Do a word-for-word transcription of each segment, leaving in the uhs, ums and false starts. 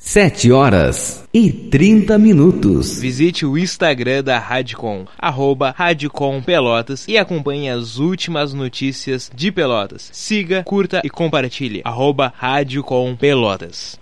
Sete horas e trinta minutos. Visite o Instagram da Radicom, arroba Radicom Pelotas, e acompanhe as últimas notícias de Pelotas. Siga, curta e compartilhe, arroba Radicom Pelotas.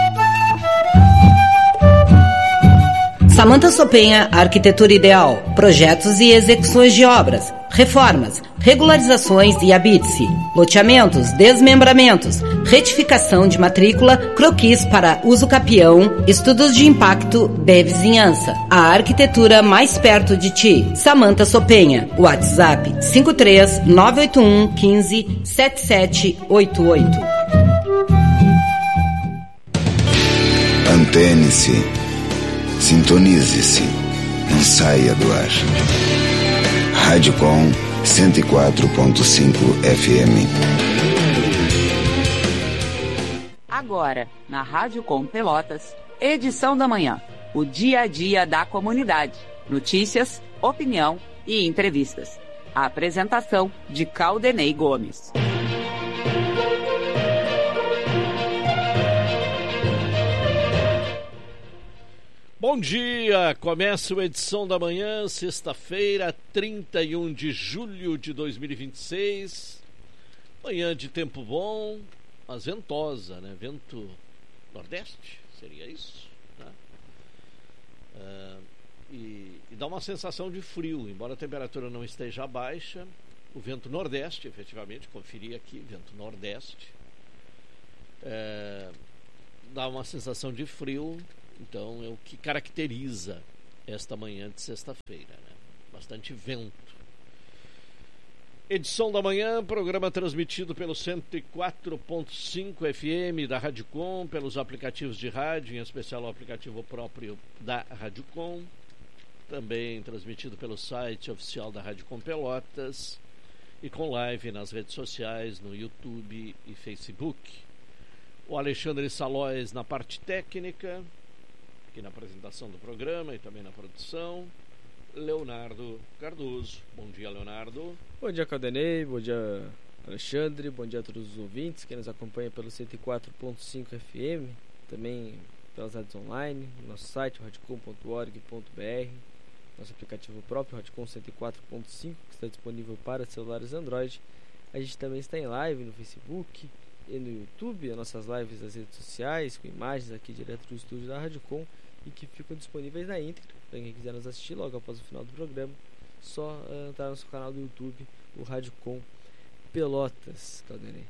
Samanta Sopenha, Arquitetura Ideal, projetos e execuções de obras, reformas, regularizações e habite-se, loteamentos, desmembramentos, retificação de matrícula, croquis para uso capião, estudos de impacto de vizinhança. A arquitetura mais perto de ti. Samanta Sopenha, WhatsApp cinco três nove oito um um cinco sete sete oito oito. Antene-se. Sintonize-se, não saia do ar. Radicom cento e quatro ponto cinco F M. Agora, na Radicom Pelotas, edição da manhã, o dia a dia da comunidade. Notícias, opinião e entrevistas. A apresentação de Caldenei Gomes. Bom dia, começa a edição da manhã, sexta-feira, trinta e um de julho de dois mil e vinte e seis. Manhã de tempo bom, mas ventosa, né? Vento nordeste, seria isso, né? Uh, e, e dá uma sensação de frio, embora a temperatura não esteja baixa. O vento nordeste, efetivamente, conferi aqui, vento nordeste, uh, dá uma sensação de frio. Então é o que caracteriza esta manhã de sexta-feira, né? Bastante vento. Edição da manhã, programa transmitido pelo cento e quatro ponto cinco F M da Radicom, pelos aplicativos de rádio, em especial o aplicativo próprio da Radicom, também transmitido pelo site oficial da Radicom Pelotas e com live nas redes sociais, no YouTube e Facebook. O Alexandre Salóis na parte técnica, aqui na apresentação do programa e também na produção, Leonardo Cardoso. Bom dia, Leonardo. Bom dia, Caldenei. Bom dia, Alexandre. Bom dia a todos os ouvintes que nos acompanham pelo cento e quatro ponto cinco F M, também pelas rádios online, nosso site, radicom ponto org ponto b r, nosso aplicativo próprio, Radicom cento e quatro ponto cinco, que está disponível para celulares Android. A gente também está em live no Facebook e no YouTube, as nossas lives nas redes sociais, com imagens aqui direto do estúdio da Radicom, e que ficam disponíveis na íntegra para quem quiser nos assistir logo após o final do programa. Só uh, entrar no nosso canal do YouTube, o Radicom Pelotas, Caldenei.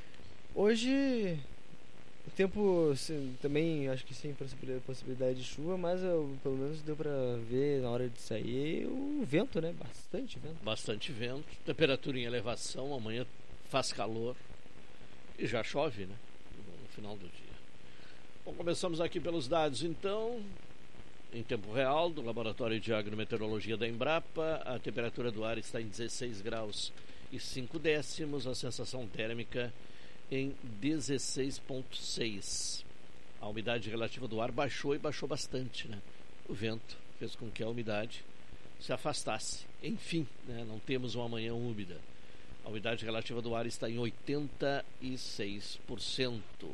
Hoje o tempo assim, também acho que sem possibilidade de chuva, mas eu, pelo menos deu para ver na hora de sair o vento, né? Bastante vento. Bastante vento, temperatura em elevação, amanhã faz calor e já chove, né? No final do dia. Bom, começamos aqui pelos dados, então, em tempo real, do Laboratório de Agrometeorologia da Embrapa. A temperatura do ar está em dezesseis graus e cinco décimos, a sensação térmica em dezesseis vírgula seis. A umidade relativa do ar baixou e baixou bastante, né? O vento fez com que a umidade se afastasse. Enfim, né? Não temos uma manhã úmida. A umidade relativa do ar está em oitenta e seis por cento.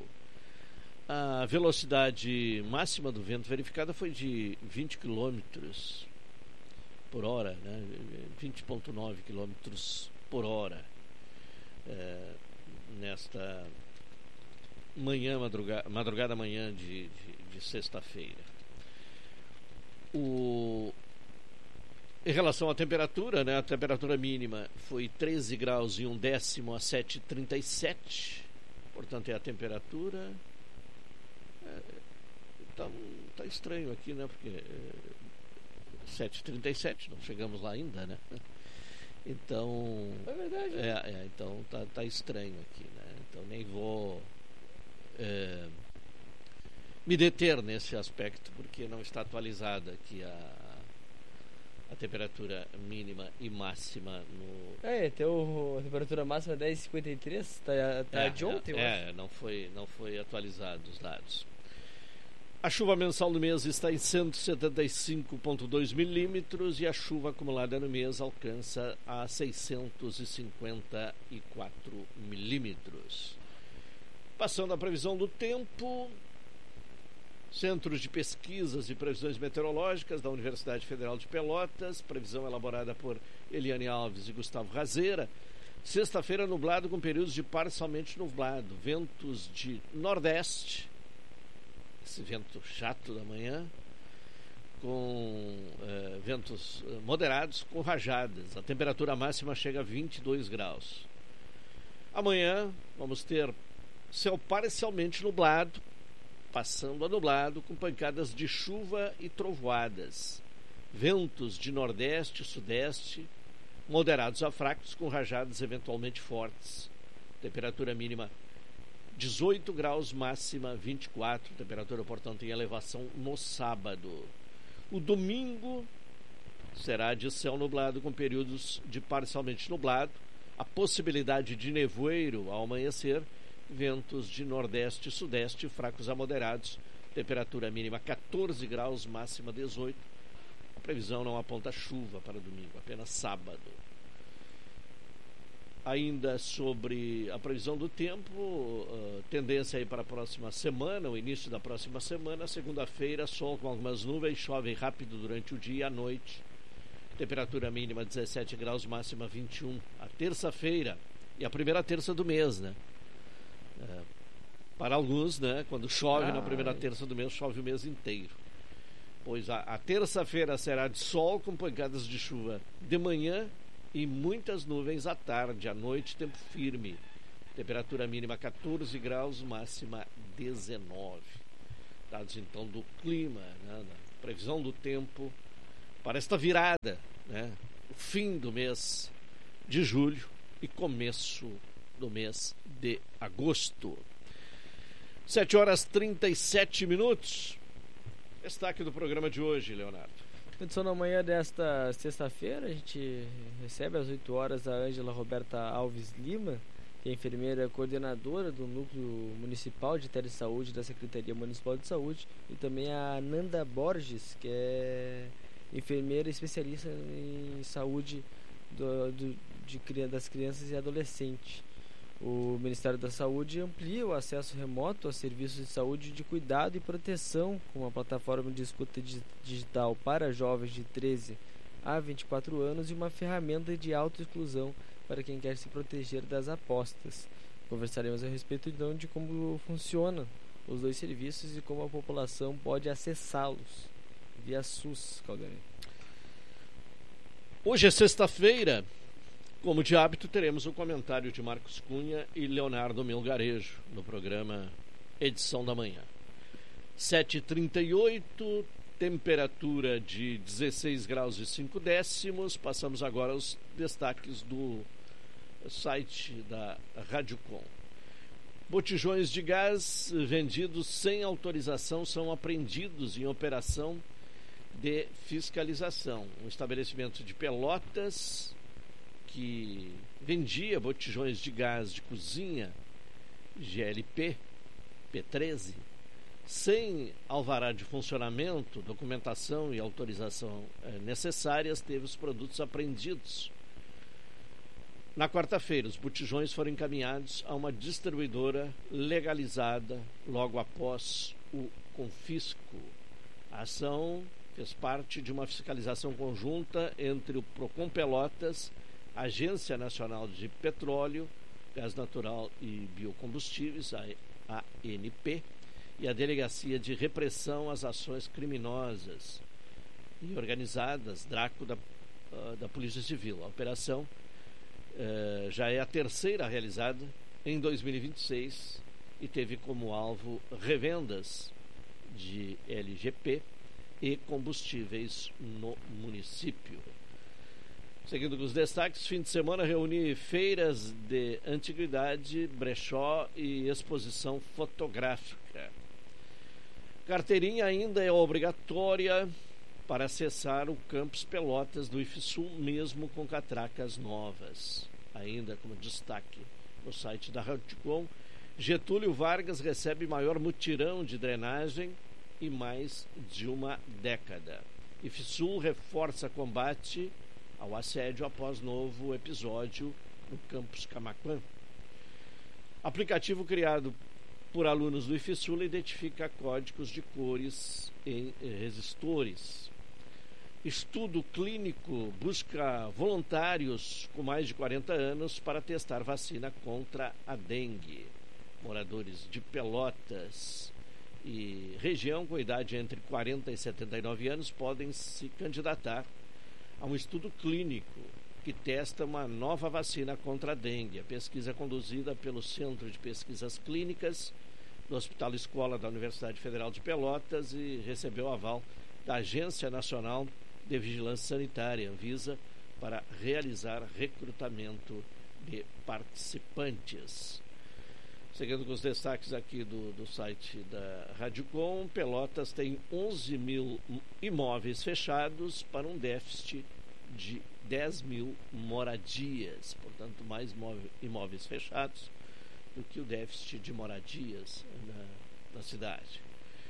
A velocidade máxima do vento verificada foi de vinte quilômetros por hora, né? vinte vírgula nove quilômetros por hora, é, nesta manhã, madrugada, madrugada manhã de, de, de sexta-feira. O... Em relação à temperatura, né? A temperatura mínima foi treze graus e um décimo a sete vírgula trinta e sete, portanto é a temperatura. Tá, tá estranho aqui, né? Porque é, sete vírgula trinta e sete, não chegamos lá ainda, né? Então. É verdade. É, é, então tá, tá estranho aqui, né? Então nem vou é, me deter nesse aspecto, porque não está atualizada aqui a, a temperatura mínima e máxima no. É, até o, a temperatura máxima é dez vírgula cinquenta e três, tá, tá é, de ontem, é, eu é, acho. não foi, não foi atualizado os dados. A chuva mensal do mês está em cento e setenta e cinco vírgula dois milímetros e a chuva acumulada no mês alcança a seiscentos e cinquenta e quatro milímetros. Passando a previsão do tempo, Centros de Pesquisas e Previsões Meteorológicas da Universidade Federal de Pelotas, previsão elaborada por Eliane Alves e Gustavo Razeira. Sexta-feira nublado com períodos de parcialmente nublado, ventos de nordeste, esse vento chato da manhã, com eh, ventos moderados com rajadas. A temperatura máxima chega a vinte e dois graus. Amanhã vamos ter céu parcialmente nublado, passando a nublado, com pancadas de chuva e trovoadas. Ventos de nordeste e sudeste, moderados a fracos, com rajadas eventualmente fortes. Temperatura mínima dezoito graus, máxima vinte e quatro. Temperatura, portanto, em elevação no sábado. O domingo será de céu nublado com períodos de parcialmente nublado. A possibilidade de nevoeiro ao amanhecer. Ventos de nordeste e sudeste, fracos a moderados. Temperatura mínima quatorze graus, máxima dezoito. A previsão não aponta chuva para domingo, apenas sábado. Ainda sobre a previsão do tempo, uh, tendência aí para a próxima semana, o início da próxima semana, segunda-feira, sol com algumas nuvens, chove rápido durante o dia e a noite. Temperatura mínima dezessete graus, máxima vinte e um. A terça-feira, e a primeira terça do mês, né? Uh, para alguns, né? Quando chove ah, na primeira terça do mês, chove o mês inteiro. Pois a, a terça-feira será de sol com pancadas de chuva de manhã e muitas nuvens à tarde. À noite, tempo firme. Temperatura mínima quatorze graus, máxima dezenove. Dados então do clima, né? Previsão do tempo para esta virada, né? O fim do mês de julho e começo do mês de agosto. sete horas e trinta e sete minutos. Destaque do programa de hoje, Leonardo. Edição da manhã desta sexta-feira, a gente recebe às oito horas a Ângela Roberta Alves Lima, que é enfermeira coordenadora do Núcleo Municipal de Telesaúde da Secretaria Municipal de Saúde, e também a Nanda Borges, que é enfermeira especialista em saúde do, do, de, das crianças e adolescentes. O Ministério da Saúde amplia o acesso remoto a serviços de saúde de cuidado e proteção com uma plataforma de escuta digital para jovens de treze a vinte e quatro anos e uma ferramenta de autoexclusão para quem quer se proteger das apostas. Conversaremos a respeito então de como funcionam os dois serviços e como a população pode acessá-los via SUS, Caldeirão. Hoje é sexta-feira. Como de hábito, teremos o comentário de Marcos Cunha e Leonardo Melgarejo no programa Edição da Manhã. sete e trinta e oito, temperatura de dezesseis graus e cinco décimos. Passamos agora aos destaques do site da Radiocom. Botijões de gás vendidos sem autorização são apreendidos em operação de fiscalização. Um estabelecimento de Pelotas que vendia botijões de gás de cozinha G L P P treze sem alvará de funcionamento, documentação e autorização eh, necessárias, teve os produtos apreendidos. Na quarta-feira, os botijões foram encaminhados a uma distribuidora legalizada logo após o confisco. A ação fez parte de uma fiscalização conjunta entre o Procon Pelotas, Agência Nacional de Petróleo, Gás Natural e Biocombustíveis, a A N P, e a Delegacia de Repressão às Ações Criminosas e Organizadas, DRACO, da, da Polícia Civil. A operação uh, já é a terceira realizada em dois mil e vinte e seis e teve como alvo revendas de L G P e combustíveis no município. Seguindo com os destaques, fim de semana reúne feiras de antiguidade, brechó e exposição fotográfica. Carteirinha ainda é obrigatória para acessar o campus Pelotas do IFSUL, mesmo com catracas novas. Ainda como destaque no site da Radiocom, Getúlio Vargas recebe maior mutirão de drenagem e mais de uma década. IFSUL reforça combate ao assédio após novo episódio no campus Camaquã. Aplicativo criado por alunos do IFSULA identifica códigos de cores em resistores. Estudo clínico busca voluntários com mais de quarenta anos para testar vacina contra a dengue. Moradores de Pelotas e região com idade entre quarenta e setenta e nove anos podem se candidatar a um estudo clínico que testa uma nova vacina contra a dengue. A pesquisa é conduzida pelo Centro de Pesquisas Clínicas do Hospital Escola da Universidade Federal de Pelotas e recebeu o aval da Agência Nacional de Vigilância Sanitária, Anvisa, para realizar recrutamento de participantes. Seguindo com os destaques aqui do, do site da Rádio Com, Pelotas tem onze mil imóveis fechados para um déficit de dez mil moradias, portanto mais imóveis fechados do que o déficit de moradias na, na cidade.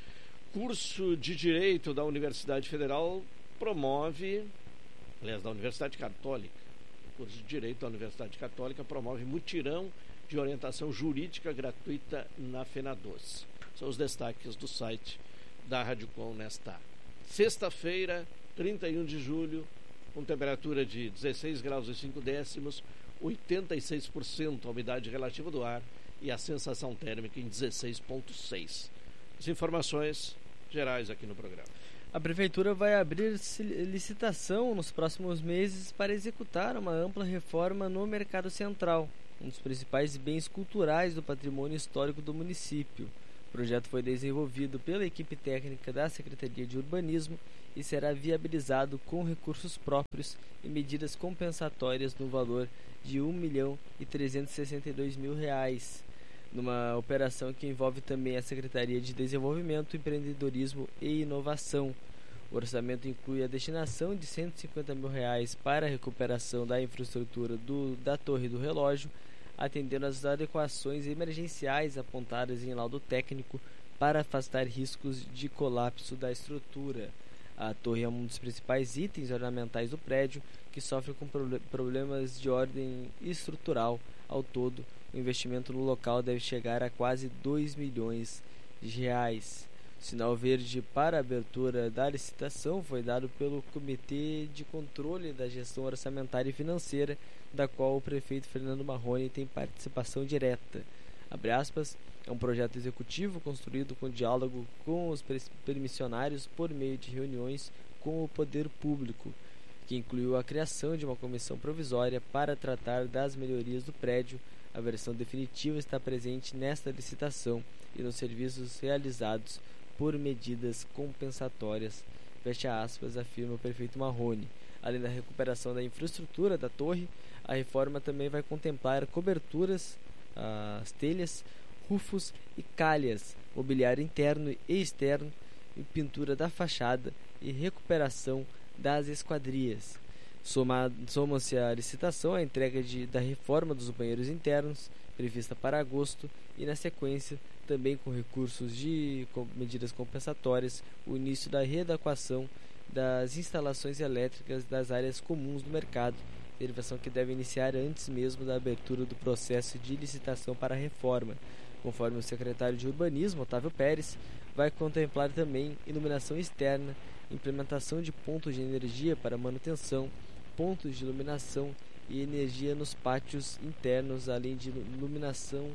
Curso de Direito da Universidade Federal promove, aliás, da Universidade Católica, o curso de Direito da Universidade Católica promove mutirão de orientação jurídica gratuita na FENADOCE. São os destaques do site da Rádio Com nesta sexta-feira, trinta e um de julho, com temperatura de dezesseis graus e cinco décimos, oitenta e seis por cento a umidade relativa do ar e a sensação térmica em dezesseis vírgula seis. As informações gerais aqui no programa. A Prefeitura vai abrir licitação nos próximos meses para executar uma ampla reforma no Mercado Central, um dos principais bens culturais do patrimônio histórico do município. O projeto foi desenvolvido pela equipe técnica da Secretaria de Urbanismo e será viabilizado com recursos próprios e medidas compensatórias no valor de um milhão e trezentos e sessenta e dois mil reais, numa operação que envolve também a Secretaria de Desenvolvimento, Empreendedorismo e Inovação. O orçamento inclui a destinação de cento e cinquenta mil reais para a recuperação da infraestrutura do, da Torre do Relógio, atendendo às adequações emergenciais apontadas em laudo técnico para afastar riscos de colapso da estrutura. A torre é um dos principais itens ornamentais do prédio, que sofre com problemas de ordem estrutural. Ao todo, o investimento no local deve chegar a quase dois milhões de reais. O sinal verde para a abertura da licitação foi dado pelo Comitê de Controle da Gestão Orçamentária e Financeira, da qual o prefeito Fernando Marrone tem participação direta. Abre aspas, é um projeto executivo construído com diálogo com os permissionários por meio de reuniões com o poder público, que incluiu a criação de uma comissão provisória para tratar das melhorias do prédio. A versão definitiva está presente nesta licitação e nos serviços realizados por medidas compensatórias, fecha aspas, afirma o prefeito Marrone. Além da recuperação da infraestrutura da torre, a reforma também vai contemplar coberturas, as telhas, rufos e calhas, mobiliário interno e externo, e pintura da fachada e recuperação das esquadrias. Soma, soma-se à licitação a entrega de, da reforma dos banheiros internos, prevista para agosto, e na sequência, também com recursos de com medidas compensatórias, o início da readequação das instalações elétricas das áreas comuns do mercado, derivação que deve iniciar antes mesmo da abertura do processo de licitação para a reforma. Conforme o secretário de Urbanismo, Otávio Pérez, vai contemplar também iluminação externa, implementação de pontos de energia para manutenção, pontos de iluminação e energia nos pátios internos, além de iluminação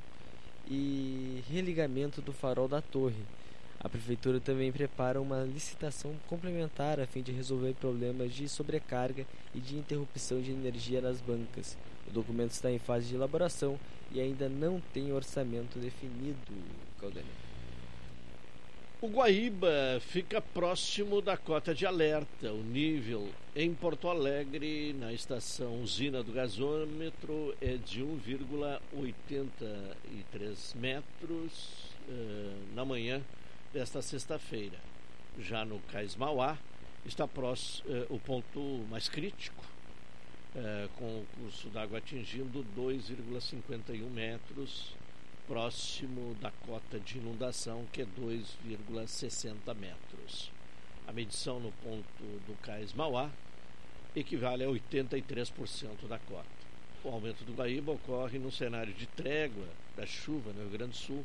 e religamento do farol da torre. A Prefeitura também prepara uma licitação complementar a fim de resolver problemas de sobrecarga e de interrupção de energia nas bancas. O documento está em fase de elaboração e ainda não tem orçamento definido. Caldeira. O Guaíba fica próximo da cota de alerta. O nível em Porto Alegre, na estação usina do gasômetro, é de um vírgula oitenta e três metros uh, na manhã desta sexta-feira. Já no Cais Mauá está próximo, uh, o ponto mais crítico, uh, com o curso d'água atingindo dois vírgula cinquenta e um metros, próximo da cota de inundação, que é dois vírgula sessenta metros. A medição no ponto do Cais Mauá equivale a oitenta e três por cento da cota. O aumento do Guaíba ocorre no cenário de trégua da chuva no Rio Grande do Sul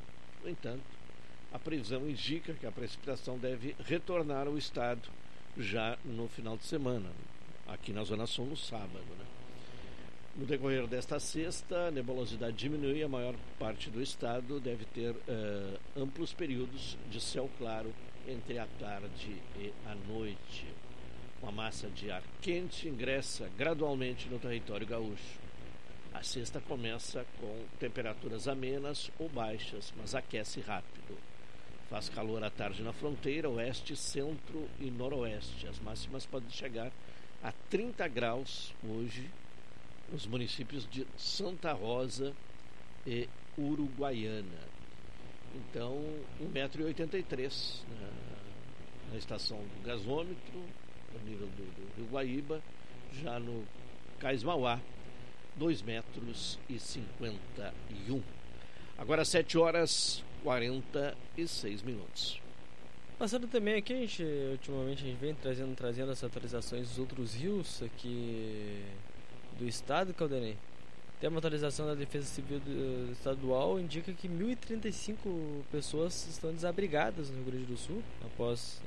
No entanto, a previsão indica que a precipitação deve retornar ao estado já no final de semana, aqui na Zona Sul no sábado, né? No decorrer desta sexta, a nebulosidade diminui e a maior parte do estado deve ter uh, amplos períodos de céu claro entre a tarde e a noite. Uma massa de ar quente ingressa gradualmente no território gaúcho. A sexta começa com temperaturas amenas ou baixas, mas aquece rápido. Faz calor à tarde na fronteira, oeste, centro e noroeste. As máximas podem chegar a trinta graus hoje nos municípios de Santa Rosa e Uruguaiana. Então, um metro e oitenta e três na, na estação do gasômetro, no nível do, do Rio Guaíba, já no Cais Mauá, dois metros e cinquenta e um. Agora sete horas e quarenta e seis minutos. Passando também aqui, a gente, ultimamente a gente vem trazendo, trazendo as atualizações dos outros rios aqui do estado, Caldenei. Tem uma atualização da Defesa Civil do, estadual, indica que mil e trinta e cinco pessoas estão desabrigadas no Rio Grande do Sul após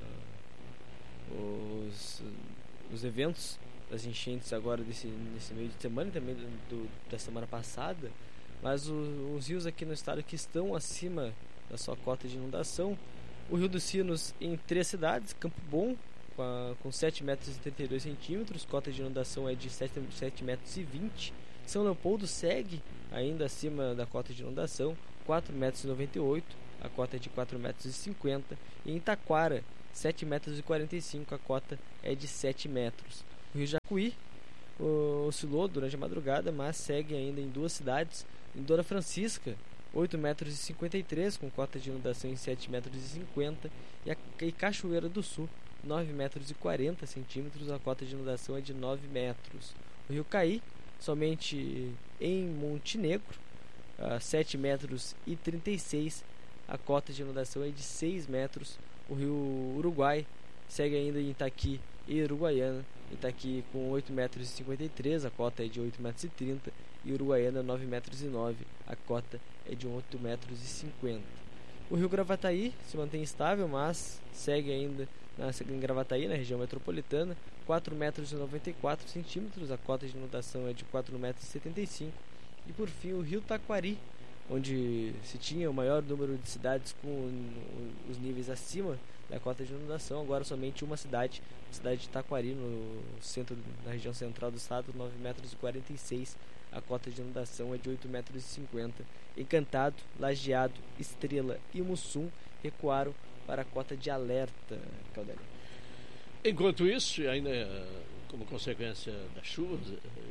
uh, os, os eventos das enchentes agora desse, nesse meio de semana e também do, do, da semana passada. Mas o, os rios aqui no estado que estão acima da sua cota de inundação: o Rio dos Sinos em três cidades, Campo Bom com, a, com sete metros e trinta e dois centímetros, cota de inundação é de sete metros e vinte. São Leopoldo segue ainda acima da cota de inundação, quatro metros e noventa e oito, a cota é de quatro metros e cinquenta. E em Taquara, sete metros e quarenta e cinco, a cota é de sete metros. O Rio Jacuí uh, oscilou durante a madrugada, mas segue ainda em duas cidades. Em Dona Francisca, oito metros e cinquenta e três, com cota de inundação em sete metros e cinquenta. E, a, e Cachoeira do Sul, nove metros e quarenta centímetros, a cota de inundação é de nove metros. O Rio Caí, somente em Montenegro, uh, sete metros e trinta e seis, a cota de inundação é de seis metros. O Rio Uruguai segue ainda em Itaqui e Uruguaiana, Itaqui com oito metros e cinquenta e três, a cota é de oito metros e trinta, e Uruguaiana nove metros e nove, a cota é de oito metros e cinquenta. O Rio Gravataí se mantém estável, mas segue ainda na, em Gravataí, na região metropolitana, quatro metros e noventa e quatro centímetros, a cota de inundação é de quatro metros e setenta e cinco. E por fim o Rio Taquari, onde se tinha o maior número de cidades com os níveis acima da cota de inundação, agora somente uma cidade, a cidade de Taquari, no centro, na região central do estado, nove metros e quarenta e seis, a cota de inundação é de oito metros e cinquenta. Encantado, Lajeado, Estrela e Mussum recuaram para a cota de alerta, Caldeira. Enquanto isso, ainda como consequência das chuvas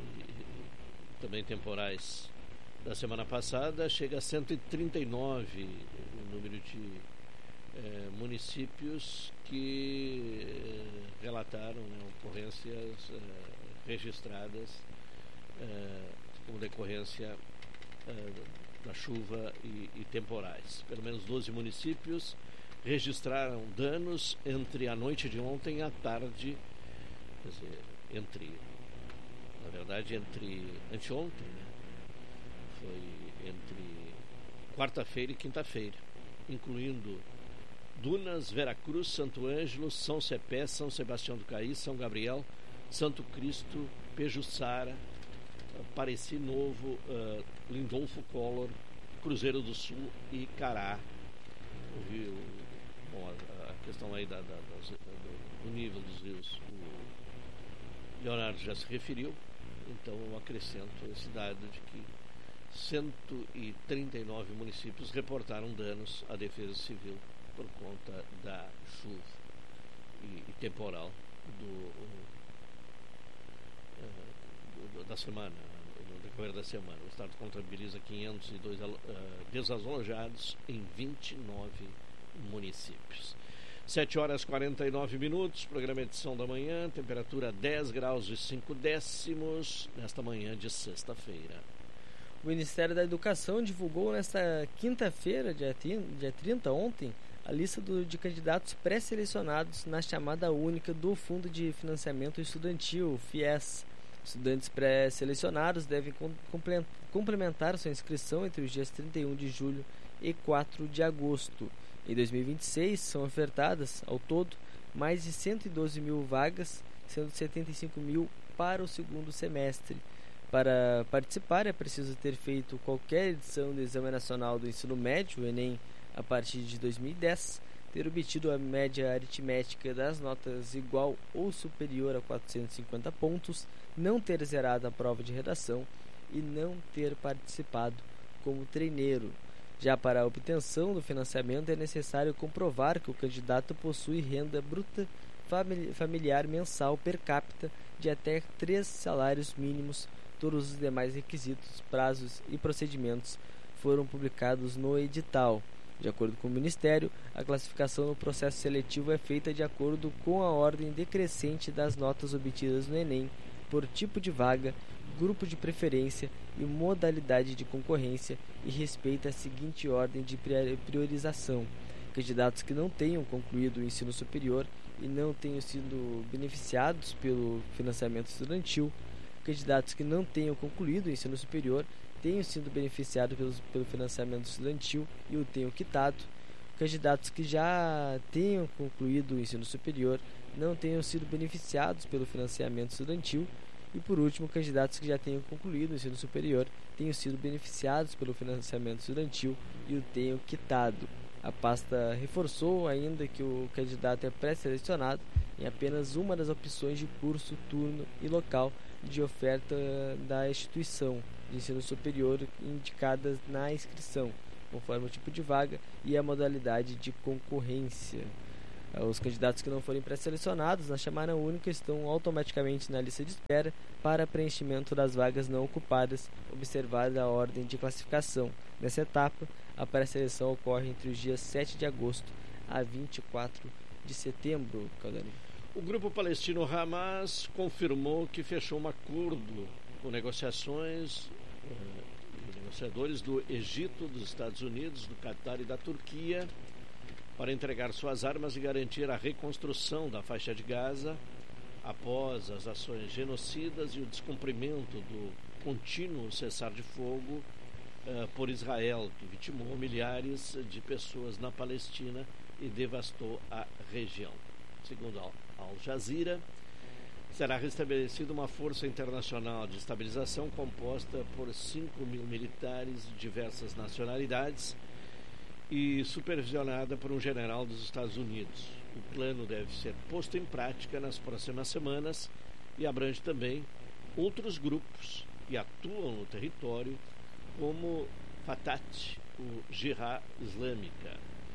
e também temporais da semana passada, chega a cento e trinta e nove o número de eh, municípios que eh, relataram, né, ocorrências eh, registradas eh, como decorrência eh, da chuva e, e temporais. Pelo menos doze municípios registraram danos entre a noite de ontem e a tarde, quer dizer, entre, na verdade, entre anteontem, né? Foi entre quarta-feira e quinta-feira, incluindo Dunas, Veracruz, Santo Ângelo, São Cepé, São Sebastião do Caí, São Gabriel, Santo Cristo, Pejuçara, Pareci Novo, uh, Lindolfo Collor, Cruzeiro do Sul e Cará. O rio, bom, a, a questão aí da, da, das, do, do nível dos rios, o Leonardo já se referiu, então eu acrescento esse dado de que cento e trinta e nove municípios reportaram danos à Defesa Civil por conta da chuva e, e temporal do, uh, do, da semana, no decorrer da semana. O Estado contabiliza quinhentos e dois uh, desalojados em vinte e nove municípios. sete horas e quarenta e nove minutos, programa Edição da Manhã, temperatura dez graus e cinco décimos, nesta manhã de sexta-feira. O Ministério da Educação divulgou nesta quinta-feira, dia trinta, ontem, a lista do, de candidatos pré-selecionados na chamada única do Fundo de Financiamento Estudantil, FIES. Estudantes pré-selecionados devem complementar sua inscrição entre os dias trinta e um de julho e quatro de agosto. Em dois mil e vinte e seis são ofertadas, ao todo, mais de cento e doze mil vagas, sendo setenta e cinco mil para o segundo semestre. Para participar é preciso ter feito qualquer edição do Exame Nacional do Ensino Médio, o Enem, a partir de dois mil e dez, ter obtido a média aritmética das notas igual ou superior a quatrocentos e cinquenta pontos, não ter zerado a prova de redação e não ter participado como treineiro. Já para a obtenção do financiamento é necessário comprovar que o candidato possui renda bruta familiar mensal per capita de até três salários mínimos. Todos os demais requisitos, prazos e procedimentos foram publicados no edital. De acordo com o Ministério, a classificação no processo seletivo é feita de acordo com a ordem decrescente das notas obtidas no Enem, por tipo de vaga, grupo de preferência e modalidade de concorrência, e respeita a seguinte ordem de priorização: candidatos que não tenham concluído o ensino superior e não tenham sido beneficiados pelo financiamento estudantil, candidatos que não tenham concluído o ensino superior, tenham sido beneficiados pelo, pelo financiamento estudantil e o tenham quitado, candidatos que já tenham concluído o ensino superior, não tenham sido beneficiados pelo financiamento estudantil e, por último, candidatos que já tenham concluído o ensino superior, tenham sido beneficiados pelo financiamento estudantil e o tenham quitado. A pasta reforçou ainda que o candidato é pré-selecionado em apenas uma das opções de curso, turno e local de oferta da instituição de ensino superior indicadas na inscrição, conforme o tipo de vaga e a modalidade de concorrência. Os candidatos que não forem pré-selecionados na chamada única estão automaticamente na lista de espera para preenchimento das vagas não ocupadas, observada a ordem de classificação. Nessa etapa, a pré-seleção ocorre entre os dias sete de agosto a vinte e quatro de setembro. Caldanei. O grupo palestino Hamas confirmou que fechou um acordo com negociações eh, negociadores do Egito, dos Estados Unidos, do Catar e da Turquia para entregar suas armas e garantir a reconstrução da faixa de Gaza após as ações genocidas e o descumprimento do contínuo cessar-de-fogo eh, por Israel, que vitimou milhares de pessoas na Palestina e devastou a região. Segundo Al Jazeera, será restabelecida uma força internacional de estabilização composta por cinco mil militares de diversas nacionalidades e supervisionada por um general dos Estados Unidos. O plano deve ser posto em prática nas próximas semanas e abrange também outros grupos que atuam no território, como Fatah, o Jihad Islâmica.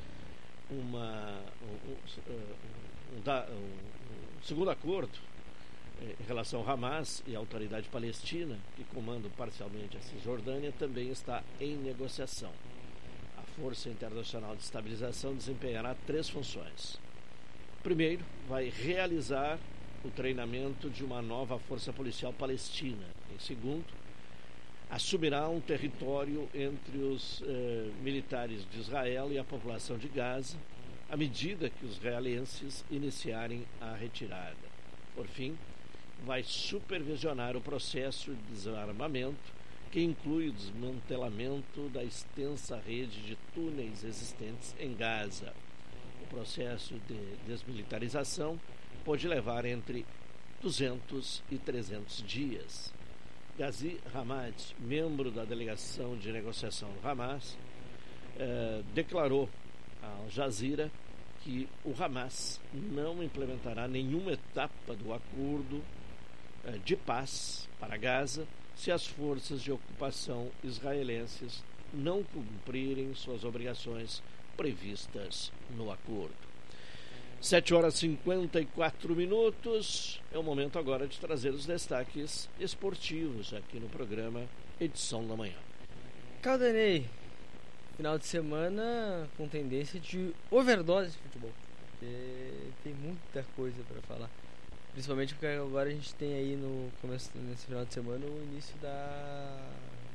Uma, um, um, um, um, um segundo acordo em relação ao Hamas e à autoridade palestina, que comanda parcialmente a Cisjordânia, também está em negociação. A Força Internacional de Estabilização desempenhará três funções. Primeiro, vai realizar o treinamento de uma nova força policial palestina. Em segundo, assumirá um território entre os eh, militares de Israel e a população de Gaza, à medida que os israelenses iniciarem a retirada. Por fim, vai supervisionar o processo de desarmamento, que inclui o desmantelamento da extensa rede de túneis existentes em Gaza. O processo de desmilitarização pode levar entre duzentos e trezentos dias. Ghazi Hamad, membro da delegação de negociação do Hamas, eh, declarou ao Jazeera que o Hamas não implementará nenhuma etapa do acordo eh, de paz para Gaza se as forças de ocupação israelenses não cumprirem suas obrigações previstas no acordo. sete horas e cinquenta e quatro minutos. É o momento agora de trazer os destaques esportivos aqui no programa Edição da Manhã. Caldanei, final de semana com tendência de overdose de futebol. Porque tem muita coisa para falar. Principalmente porque agora a gente tem aí no começo nesse final de semana o início da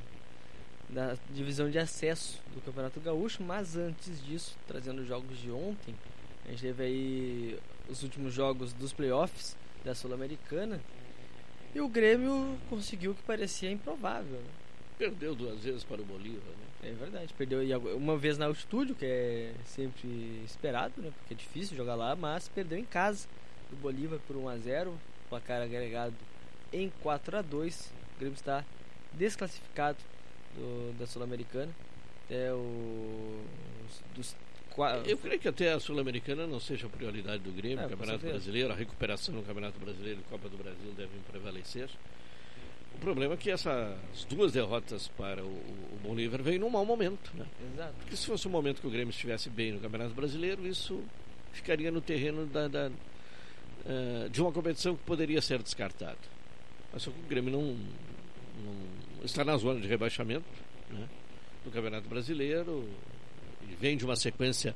da divisão de acesso do Campeonato Gaúcho, mas antes disso, trazendo os jogos de ontem, a gente teve aí os últimos jogos dos playoffs da Sul-Americana e o Grêmio conseguiu o que parecia improvável, né? Perdeu duas vezes para o Bolívar, né? É verdade, perdeu uma vez na altitude, que é sempre esperado, né? Porque é difícil jogar lá, mas perdeu em casa do Bolívar por um a zero, placar agregado em quatro a dois. O Grêmio está desclassificado do, da Sul-Americana. É o dos Eu creio que até a Sul-Americana não seja a prioridade do Grêmio, é, o Campeonato Brasileiro, a recuperação no Campeonato Brasileiro e Copa do Brasil devem prevalecer. O problema é que essas duas derrotas para o, o Bolívar veio num mau momento, né? Exato. Porque se fosse um momento que o Grêmio estivesse bem no Campeonato Brasileiro, isso ficaria no terreno da, da, uh, de uma competição que poderia ser descartada. Mas só que o Grêmio não, não está na zona de rebaixamento, né, do Campeonato Brasileiro e vem de uma sequência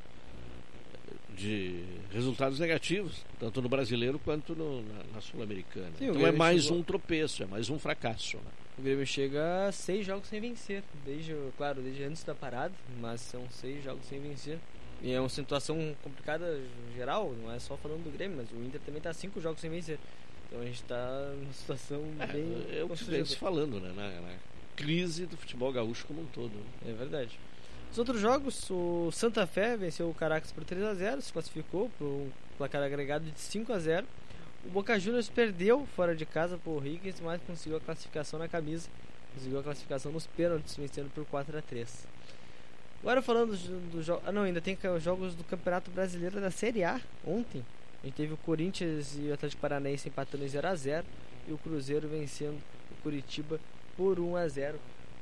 de resultados negativos, tanto no Brasileiro quanto no, na, na Sul-Americana. Sim, então é mais chegou... um tropeço, é mais um fracasso, né? O Grêmio chega a seis jogos sem vencer, desde, claro, desde antes da parada, mas são seis jogos sem vencer. E é uma situação complicada geral, não é só falando do Grêmio, mas o Inter também está cinco jogos sem vencer. Então a gente está numa situação é, bem... É o que vem se falando, né? Na, na crise do futebol gaúcho como um todo. Né? É verdade. Os outros jogos, o Santa Fé venceu o Caracas por três a zero, se classificou por um placar agregado de cinco a zero. O Boca Juniors perdeu fora de casa por Higgins, mas conseguiu a classificação na camisa, conseguiu a classificação nos pênaltis, vencendo por quatro a três. Agora falando do jogo, ah não, ainda tem os jogos do Campeonato Brasileiro da Série A. Ontem a gente teve o Corinthians e o Atlético Paranaense empatando em zero a zero e o Cruzeiro vencendo o Curitiba por um a zero.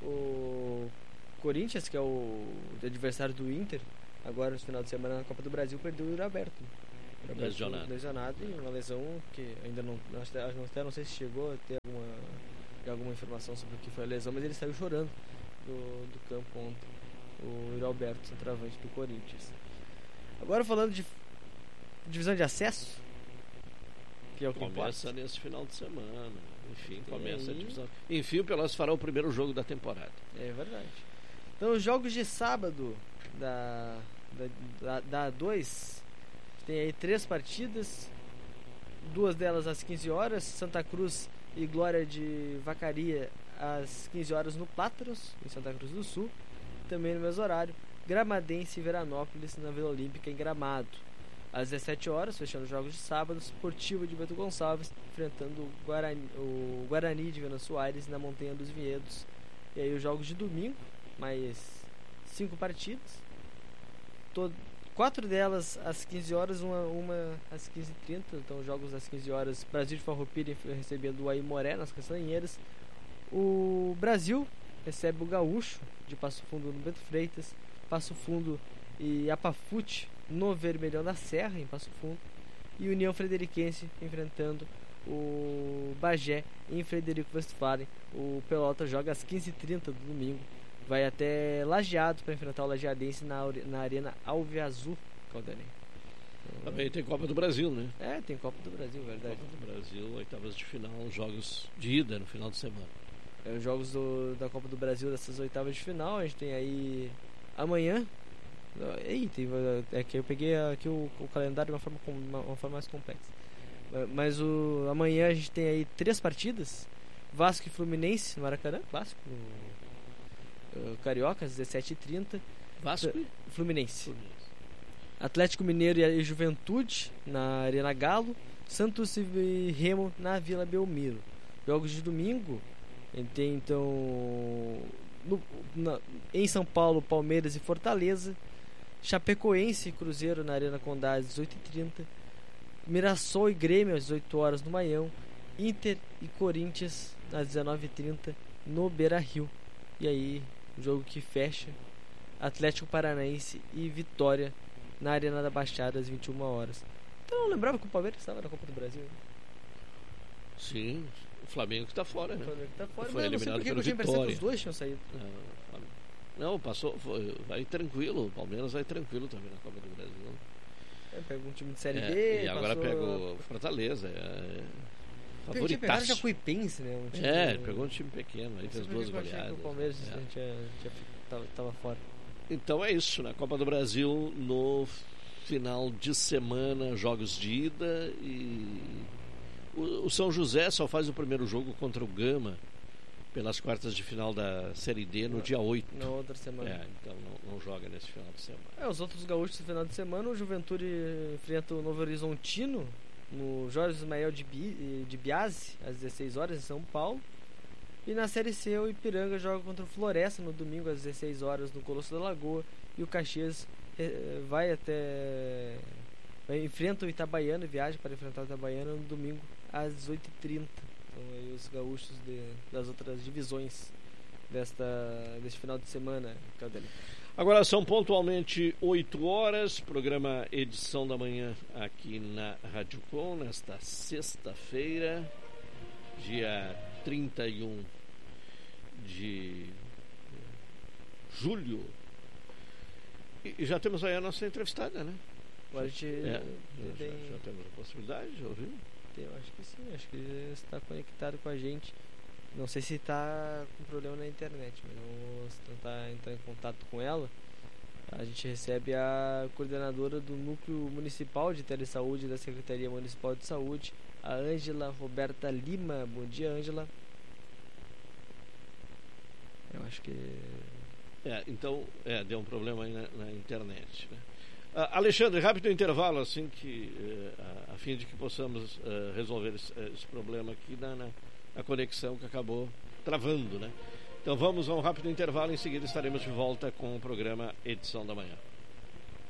O Corinthians, que é o adversário do Inter, agora no final de semana na Copa do Brasil, perdeu o Roberto. Lesionado. Lesionado e uma lesão que ainda não, até não sei se chegou a ter alguma, alguma informação sobre o que foi a lesão, mas ele saiu chorando do, do campo ontem, o Roberto, centroavante do Corinthians. Agora falando de divisão de acesso, que é o que começa importa. Nesse final de semana, enfim, Tem começa aí... a divisão. Enfim, o Pelotas fará o primeiro jogo da temporada. É verdade. Então os jogos de sábado da da, da, da A dois tem aí três partidas, duas delas às quinze horas, Santa Cruz e Glória de Vacaria às quinze horas no Plátanos, em Santa Cruz do Sul, também no mesmo horário, Gramadense e Veranópolis na Vila Olímpica em Gramado. Às dezessete horas, fechando os jogos de sábado, Sportivo de Bento Gonçalves enfrentando o Guarani, o Guarani de Venâncio Aires na Montanha dos Vinhedos. E aí os jogos de domingo, mais cinco partidas, todo, quatro delas às quinze horas, uma, uma às quinze e trinta. Então jogos às quinze horas, Brasil de Farroupilha recebendo o Aimoré nas Castanheiras. O Brasil recebe o Gaúcho de Passo Fundo no Bento Freitas, Passo Fundo e Apafute no Vermelhão da Serra, em Passo Fundo, e União Frederiquense enfrentando o Bagé em Frederico Westphalen. O Pelota joga às quinze e trinta do domingo, vai até Lajeado para enfrentar o Lajeadense na, na Arena Alveazul, Caldanei. Também tem Copa do Brasil, né? É, tem Copa do Brasil, verdade. Copa do Brasil, oitavas de final, jogos de ida no final de semana. É, os jogos do, da Copa do Brasil dessas oitavas de final, a gente tem aí amanhã. Eita, é que eu peguei aqui o, o calendário de uma forma, uma, uma forma mais complexa. Mas o, amanhã a gente tem aí três partidas: Vasco e Fluminense no Maracanã, clássico. O, o Carioca, às dezessete e trinta. Vasco e Fluminense. Fluminense. Atlético Mineiro e Juventude na Arena Galo. Santos e Remo na Vila Belmiro. Jogos de domingo, a gente tem então no, na, em São Paulo, Palmeiras e Fortaleza. Chapecoense e Cruzeiro na Arena Condá às dezoito e trinta. Mirassol e Grêmio às dezoito horas no Maião. Inter e Corinthians às dezenove e trinta no Beira-Rio. E aí, o jogo que fecha, Atlético Paranaense e Vitória na Arena da Baixada às vinte e uma horas. Então eu lembrava que o Palmeiras estava na Copa do Brasil. Sim, o Flamengo que está fora, né? O Flamengo está fora, foi mas eliminado não sei pelo porque eu tinha Vitória. que os dois tinham saído. Não, não passou, foi, vai tranquilo, o Palmeiras vai tranquilo também na Copa do Brasil. É, pega um time de Série é, B, e agora passou... pega o Fortaleza, é, favoritaço. Pegaram o Jacuipense, né? Um time é, de... pegou um time pequeno, aí fez duas goleadas. O Palmeiras é. tinha, tinha, tava, tava fora. Então é isso, na Copa do Brasil, no final de semana, jogos de ida, e o, o São José só faz o primeiro jogo contra o Gama pelas quartas de final da Série D no, no dia oito. Na outra semana. É, então não, não joga nesse final de semana. É, os outros gaúchos no final de semana, o Juventude enfrenta o Novo Horizontino no Jorge Ismael de, Bi, de Biase, às dezesseis horas em São Paulo. E na Série C, o Ipiranga joga contra o Floresta no domingo às dezesseis horas no Colosso da Lagoa. E o Caxias eh, vai até... Vai, enfrenta o Itabaiana, viaja para enfrentar o Itabaiana no domingo às dezoito e trinta. Então aí os gaúchos de, das outras divisões desta, deste final de semana, Caldelli. Agora são pontualmente oito horas, programa Edição da Manhã aqui na Rádio Com, nesta sexta-feira, dia trinta e um de julho. E, e já temos aí a nossa entrevistada, né? Agora a gente é, tem... já, já temos a possibilidade de ouvir? Eu acho que sim, acho que ele está conectado com a gente. Não sei se está com problema na internet, mas vamos tentar entrar em contato com ela. A gente recebe a coordenadora do Núcleo Municipal de Telesaúde da Secretaria Municipal de Saúde, a Ângela Roberta Lima. Bom dia, Ângela. Eu acho que... É, então, é, deu um problema aí na, na internet, né? Uh, Alexandre, rápido intervalo, assim que uh, a, a fim de que possamos uh, resolver esse, esse problema aqui na, na, na conexão que acabou travando, né? Então vamos a um rápido intervalo, em seguida estaremos de volta com o programa Edição da Manhã.